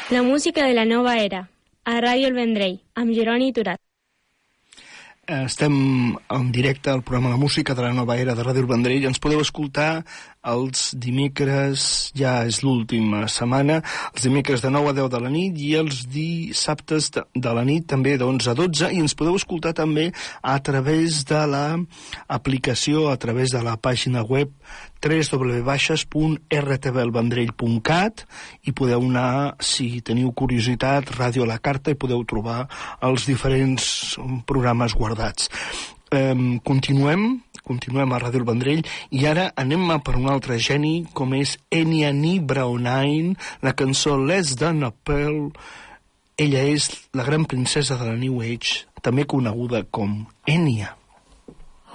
La música de la nova era, a Ràdio El Vendrell, amb Jeroni Turat. Estem en directe al programa La Música de la Nova Era de Ràdio El Vendrell. Ens podeu escoltar els dimecres, ja és l'última setmana, els dimecres de 9 a 10 de la nit i els dissabtes de la nit també d'11 a 12, i ens podeu escoltar també a través de l'aplicació, a través de la pàgina web www.rtvelvendrell.cat, i podeu anar, si teniu curiositat, Ràdio a la Carta, i podeu trobar els diferents programes guardats. Continuem a Ràdio El Vendrell, i ara anem per un altre geni, com és Enya Ní Braunain, la cançó Less Than a Pearl. Ella és la gran princesa de la New Age, també coneguda com Enya.